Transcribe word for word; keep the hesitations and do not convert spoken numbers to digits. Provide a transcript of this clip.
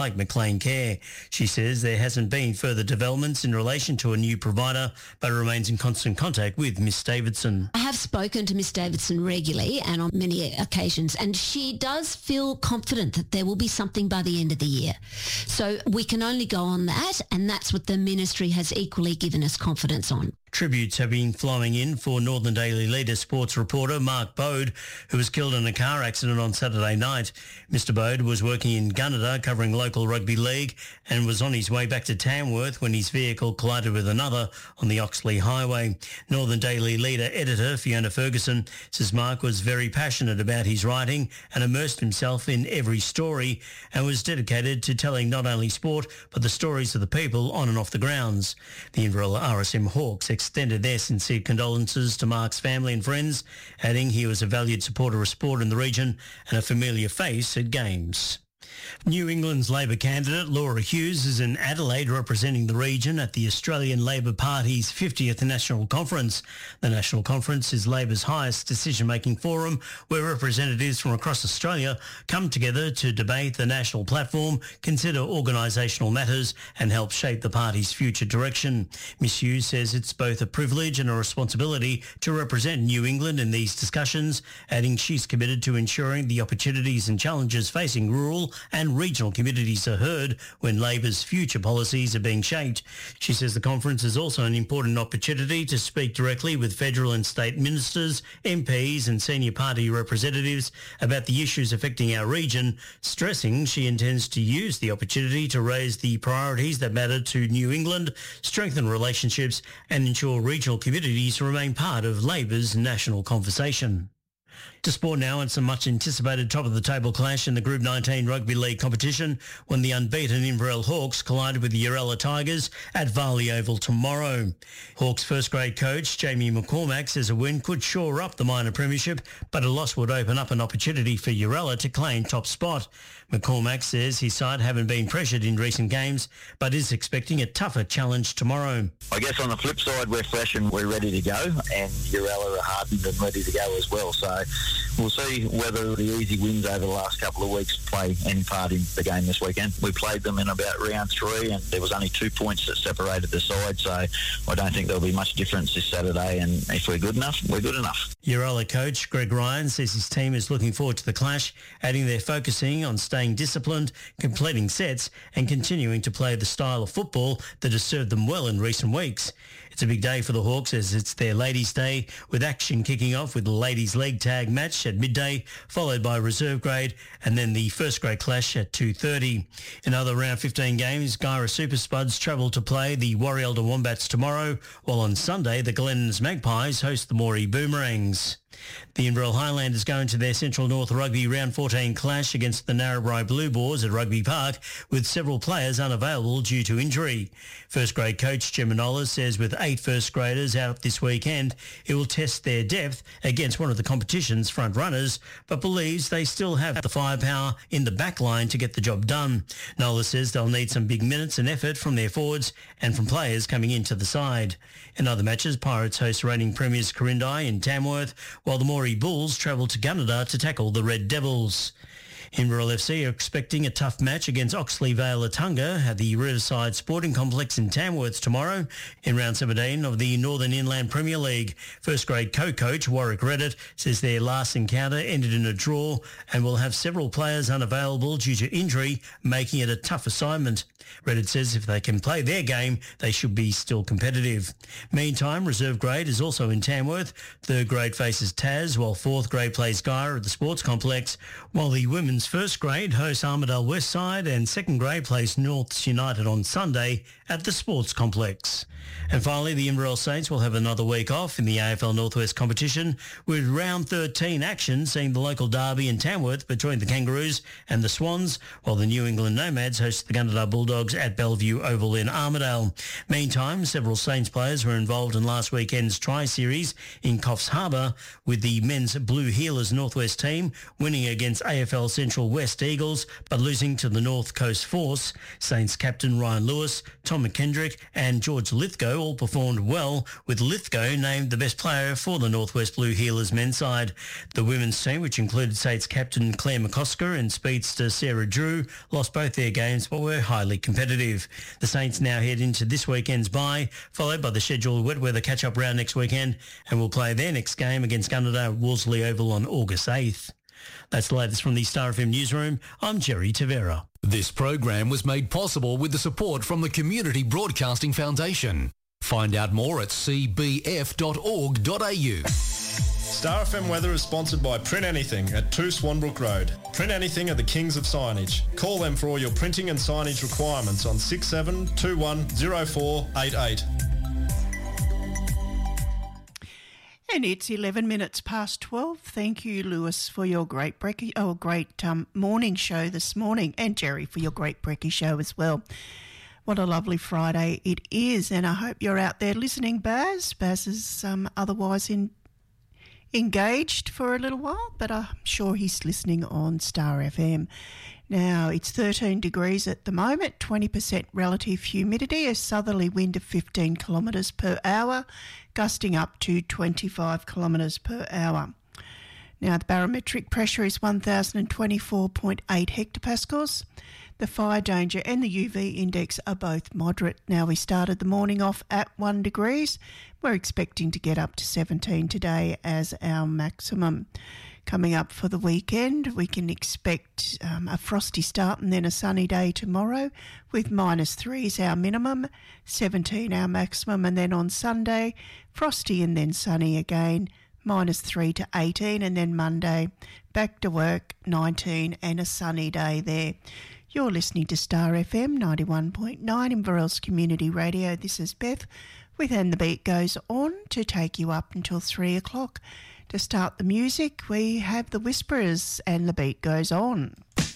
like McLean Care. She says there hasn't been further developments in relation to a new provider, but remains in constant contact with Miss Davidson. I have spoken to Miss Davidson regularly and on many occasions, and she does feel confident that there will be something by the end of the year. So we can only go on that, and that's what the ministry has equally given us confidence on. Tributes have been flowing in for Northern Daily Leader sports reporter Mark Bode, who was killed in a car accident on Saturday night. Mister Bode was working in Gunnedah covering local rugby league and was on his way back to Tamworth when his vehicle collided with another on the Oxley Highway. Northern Daily Leader editor Fiona Ferguson says Mark was very passionate about his writing and immersed himself in every story and was dedicated to telling not only sport but the stories of the people on and off the grounds. The Inverell R S M Hawks extended their sincere condolences to Mark's family and friends, adding he was a valued supporter of sport in the region and a familiar face at games. New England's Labor candidate Laura Hughes is in Adelaide representing the region at the Australian Labor Party's fiftieth National Conference. The National Conference is Labor's highest decision-making forum where representatives from across Australia come together to debate the national platform, consider organisational matters and help shape the party's future direction. Miss Hughes says it's both a privilege and a responsibility to represent New England in these discussions, adding she's committed to ensuring the opportunities and challenges facing rural and regional communities are heard when Labor's future policies are being shaped. She says the conference is also an important opportunity to speak directly with federal and state ministers, M Ps and senior party representatives about the issues affecting our region, stressing she intends to use the opportunity to raise the priorities that matter to New England, strengthen relationships and ensure regional communities remain part of Labor's national conversation. To sport now, and some much-anticipated top-of-the-table clash in the Group nineteen Rugby League competition when the unbeaten Inverell Hawks collided with the Uralla Tigers at Varley Oval tomorrow. Hawks first-grade coach Jamie McCormack says a win could shore up the minor premiership, but a loss would open up an opportunity for Uralla to claim top spot. McCormack says his side haven't been pressured in recent games, but is expecting a tougher challenge tomorrow. I guess on the flip side, we're fresh and we're ready to go, and Uralla are hardened and ready to go as well. So we'll see whether the easy wins over the last couple of weeks play any part in the game this weekend. We played them in about round three, and there was only two points that separated the side, so I don't think there'll be much difference this Saturday, and if we're good enough, we're good enough. Uralla coach Greg Ryan says his team is looking forward to the clash, adding they're focusing on staying disciplined, completing sets and continuing to play the style of football that has served them well in recent weeks. It's a big day for the Hawks as it's their Ladies' Day, with action kicking off with the Ladies' Leg Tag match at midday, followed by reserve grade and then the first grade clash at two thirty. In other round fifteen games, Gyra Super Spuds travel to play the Warrielda Wombats tomorrow, while on Sunday the Glenn's Magpies host the Moree Boomerangs. The Inverell Highlanders go into their Central North Rugby Round fourteen clash against the Narrabri Blue Boars at Rugby Park, with several players unavailable due to injury. First grade coach Jim Manola says with eight first graders out this weekend, it will test their depth against one of the competition's front runners, but believes they still have the firepower in the back line to get the job done. Nola says they'll need some big minutes and effort from their forwards and from players coming into the side. In other matches, Pirates host reigning premiers Corindi in Tamworth, while the Moree Bulls travel to Gunnedah to tackle the Red Devils. Inverell F C are expecting a tough match against Oxley Vale Attunga at the Riverside Sporting Complex in Tamworth tomorrow in round seventeen of the Northern Inland Premier League. First grade co-coach Warwick Reddit says their last encounter ended in a draw and will have several players unavailable due to injury, making it a tough assignment. Reddit says if they can play their game, they should be still competitive. Meantime, reserve grade is also in Tamworth. Third grade faces Taz, while fourth grade plays Gyra at the Sports Complex, while the women's first grade hosts Armidale Westside and second grade plays Norths United on Sunday at the Sports Complex. And finally, the Inverell Saints will have another week off in the A F L Northwest competition, with round thirteen action seeing the local derby in Tamworth between the Kangaroos and the Swans, while the New England Nomads host the Gunnedah Bulldogs at Bellevue Oval in Armidale. Meantime, several Saints players were involved in last weekend's Tri-Series in Coffs Harbour, with the men's Blue Heelers Northwest team winning against A F L Central Central West Eagles, but losing to the North Coast Force. Saints captain Ryan Lewis, Tom McKendrick and George Lithgow all performed well, with Lithgow named the best player for the Northwest Blue Heelers men's side. The women's team, which included Saints captain Claire McCosker and speedster Sarah Drew, lost both their games but were highly competitive. The Saints now head into this weekend's bye, followed by the scheduled wet weather catch-up round next weekend, and will play their next game against Gunnedah at Wolseley Oval on August eighth. That's the latest from the Star F M newsroom. I'm Jerry Tavera. This program was made possible with the support from the Community Broadcasting Foundation. Find out more at c b f dot org dot a u. Star F M weather is sponsored by Print Anything at two Swanbrook Road. Print Anything are the kings of signage. Call them for all your printing and signage requirements on six seven two one zero four eight eight. And it's eleven minutes past twelve. Thank you, Lewis, for your great brekkie, oh, great um, morning show this morning, and Jerry for your great brekkie show as well. What a lovely Friday it is, and I hope you're out there listening, Baz. Baz is um, otherwise in, engaged for a little while, but I'm sure he's listening on Star F M. Now, it's thirteen degrees at the moment, twenty percent relative humidity, a southerly wind of fifteen kilometres per hour, gusting up to twenty-five kilometres per hour. Now, the barometric pressure is one thousand twenty-four point eight hectopascals. The fire danger and the U V index are both moderate. Now, we started the morning off at one degrees. We're expecting to get up to seventeen today as our maximum. Coming up for the weekend, we can expect um, a frosty start and then a sunny day tomorrow, with minus three is our minimum, seventeen our maximum, and then on Sunday, frosty and then sunny again, minus three to eighteen, and then Monday, back to work, nineteen and a sunny day there. You're listening to Star F M ninety-one point nine in Inverell's Community Radio. This is Beth with And the Beat Goes On to take you up until three o'clock. To start the music, we have the Whisperers and The Beat Goes On.